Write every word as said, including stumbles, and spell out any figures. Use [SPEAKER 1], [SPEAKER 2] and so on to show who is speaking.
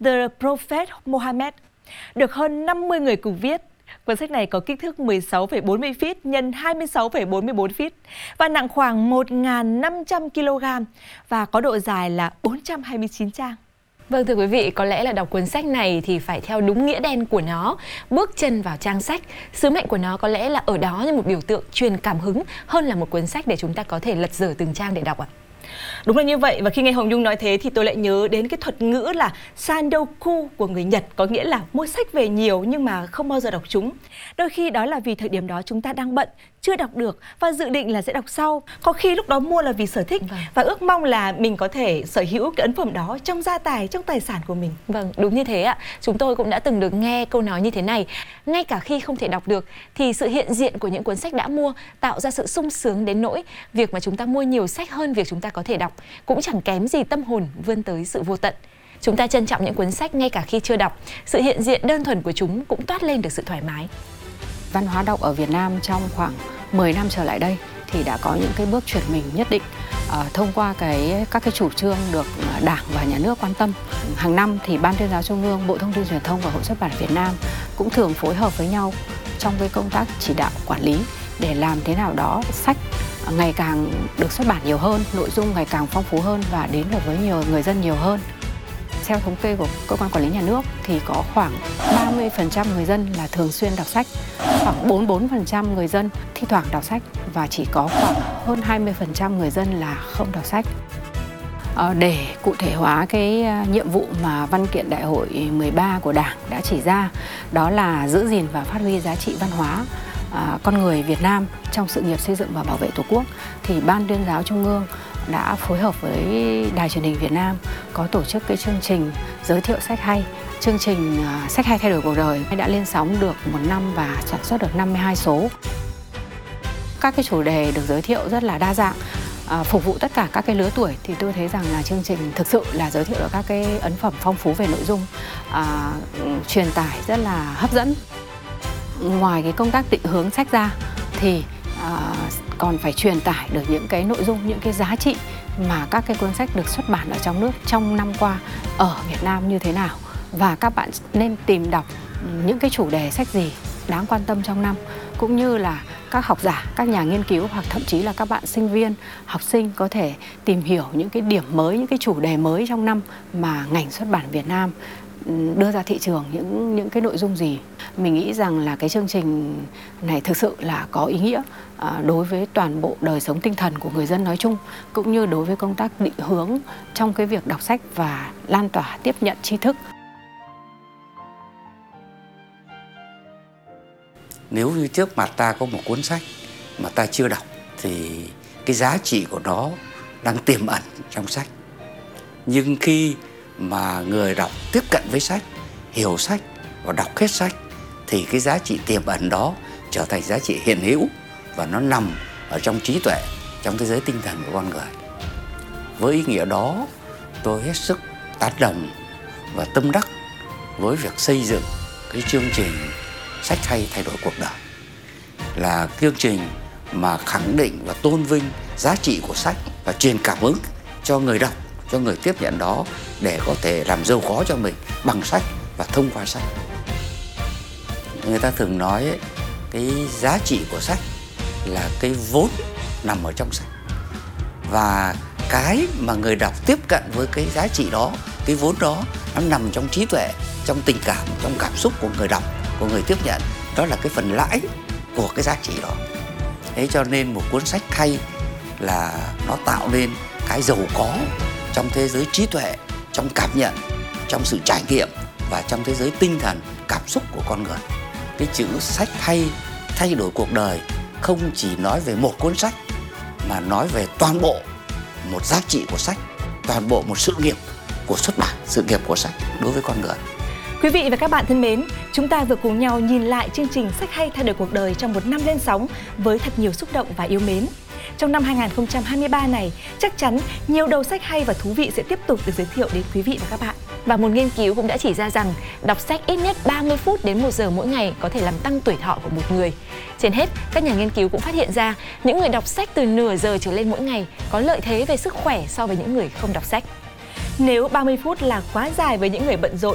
[SPEAKER 1] The Prophet Muhammad, được hơn năm mươi người cùng viết. Cuốn sách này có kích thước mười sáu phẩy bốn mươi feet nhân hai mươi sáu phẩy bốn mươi bốn feet và nặng khoảng một nghìn năm trăm ki lô gam và có độ dài là bốn trăm hai mươi chín trang.
[SPEAKER 2] Vâng, thưa quý vị, có lẽ là đọc cuốn sách này thì phải theo đúng nghĩa đen của nó, bước chân vào trang sách. Sứ mệnh của nó có lẽ là ở đó như một biểu tượng truyền cảm hứng hơn là một cuốn sách để chúng ta có thể lật dở từng trang để đọc ạ.
[SPEAKER 1] Đúng là như vậy, và khi nghe Hồng Nhung nói thế thì tôi lại nhớ đến cái thuật ngữ là Sandoku của người Nhật, có nghĩa là mua sách về nhiều nhưng mà không bao giờ đọc chúng. Đôi khi đó là vì thời điểm đó chúng ta đang bận, chưa đọc được và dự định là sẽ đọc sau. Có khi lúc đó mua là vì sở thích vâng. và ước mong là mình có thể sở hữu cái ấn phẩm đó trong gia tài, trong tài sản của mình.
[SPEAKER 2] Vâng, đúng như thế ạ. Chúng tôi cũng đã từng được nghe câu nói như thế này. Ngay cả khi không thể đọc được thì sự hiện diện của những cuốn sách đã mua tạo ra sự sung sướng đến nỗi việc mà chúng ta mua nhiều sách hơn việc chúng ta có thể đọc cũng chẳng kém gì tâm hồn vươn tới sự vô tận. Chúng ta trân trọng những cuốn sách ngay cả khi chưa đọc. Sự hiện diện đơn thuần của chúng cũng toát lên được sự thoải mái.
[SPEAKER 3] Văn hóa đọc ở Việt Nam trong khoảng mười năm trở lại đây thì đã có những cái bước chuyển mình nhất định uh, thông qua cái các cái chủ trương được Đảng và Nhà nước quan tâm. Hàng năm thì Ban Tuyên giáo Trung ương, Bộ Thông tin Truyền thông và Hội Xuất bản Việt Nam cũng thường phối hợp với nhau trong cái công tác chỉ đạo quản lý để làm thế nào đó sách ngày càng được xuất bản nhiều hơn, nội dung ngày càng phong phú hơn và đến được với nhiều người dân nhiều hơn. Theo thống kê của cơ quan quản lý nhà nước thì có khoảng ba mươi phần trăm người dân là thường xuyên đọc sách, khoảng bốn mươi bốn phần trăm người dân thi thoảng đọc sách và chỉ có khoảng hơn hai mươi phần trăm người dân là không đọc sách. À, để cụ thể hóa cái nhiệm vụ mà văn kiện đại hội mười ba của Đảng đã chỉ ra, đó là giữ gìn và phát huy giá trị văn hóa à, con người Việt Nam trong sự nghiệp xây dựng và bảo vệ Tổ quốc, thì Ban Tuyên giáo Trung ương đã phối hợp với Đài Truyền hình Việt Nam có tổ chức cái chương trình giới thiệu sách hay. Chương trình uh, Sách hay thay đổi cuộc đời đã lên sóng được một năm và sản xuất được năm mươi hai số. Các cái chủ đề được giới thiệu rất là đa dạng, uh, phục vụ tất cả các cái lứa tuổi, thì tôi thấy rằng là chương trình thực sự là giới thiệu được các cái ấn phẩm phong phú về nội dung, uh, truyền tải rất là hấp dẫn. Ngoài cái công tác định hướng sách ra thì uh, còn phải truyền tải được những cái nội dung, những cái giá trị mà các cái cuốn sách được xuất bản ở trong nước trong năm qua ở Việt Nam như thế nào, và các bạn nên tìm đọc những cái chủ đề sách gì đáng quan tâm trong năm, cũng như là các học giả, các nhà nghiên cứu hoặc thậm chí là các bạn sinh viên, học sinh có thể tìm hiểu những cái điểm mới, những cái chủ đề mới trong năm mà ngành xuất bản Việt Nam đưa ra thị trường, những những cái nội dung gì. Mình nghĩ rằng là cái chương trình này thực sự là có ý nghĩa à, đối với toàn bộ đời sống tinh thần của người dân nói chung, cũng như đối với công tác định hướng trong cái việc đọc sách và lan tỏa tiếp nhận tri thức.
[SPEAKER 4] Nếu như trước mặt ta có một cuốn sách mà ta chưa đọc thì cái giá trị của nó đang tiềm ẩn trong sách. Nhưng khi mà người đọc tiếp cận với sách, hiểu sách và đọc hết sách thì cái giá trị tiềm ẩn đó trở thành giá trị hiện hữu và nó nằm ở trong trí tuệ, trong thế giới tinh thần của con người. Với ý nghĩa đó, tôi hết sức tán đồng và tâm đắc với việc xây dựng cái chương trình Sách hay thay đổi cuộc đời, là chương trình mà khẳng định và tôn vinh giá trị của sách và truyền cảm hứng cho người đọc, cho người tiếp nhận đó để có thể làm giàu có cho mình bằng sách và thông qua sách. Người ta thường nói ấy, cái giá trị của sách là cái vốn nằm ở trong sách, và cái mà người đọc tiếp cận với cái giá trị đó, cái vốn đó nó nằm trong trí tuệ, trong tình cảm, trong cảm xúc của người đọc, của người tiếp nhận. Đó là cái phần lãi của cái giá trị đó. Thế cho nên một cuốn sách hay là nó tạo nên cái giàu có trong thế giới trí tuệ, trong cảm nhận, trong sự trải nghiệm và trong thế giới tinh thần, cảm xúc của con người. Cái chữ sách hay thay đổi cuộc đời không chỉ nói về một cuốn sách mà nói về toàn bộ một giá trị của sách, toàn bộ một sự nghiệp của xuất bản, sự nghiệp của sách đối với con người.
[SPEAKER 1] Quý vị và các bạn thân mến, chúng ta vừa cùng nhau nhìn lại chương trình Sách hay thay đổi cuộc đời trong một năm lên sóng với thật nhiều xúc động và yêu mến. Trong năm hai nghìn không trăm hai mươi ba này, chắc chắn nhiều đầu sách hay và thú vị sẽ tiếp tục được giới thiệu đến quý vị và các bạn.
[SPEAKER 2] Và một nghiên cứu cũng đã chỉ ra rằng đọc sách ít nhất ba mươi phút đến một giờ mỗi ngày có thể làm tăng tuổi thọ của một người. Trên hết, các nhà nghiên cứu cũng phát hiện ra những người đọc sách từ nửa giờ trở lên mỗi ngày có lợi thế về sức khỏe so với những người không đọc sách.
[SPEAKER 1] Nếu ba mươi phút là quá dài với những người bận rộn